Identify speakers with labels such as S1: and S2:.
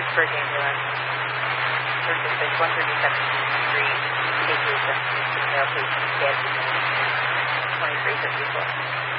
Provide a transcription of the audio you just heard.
S1: Pittsburgh ambulance. First dispatch 137th Street, St. Lucia. Female patient dead. 2354.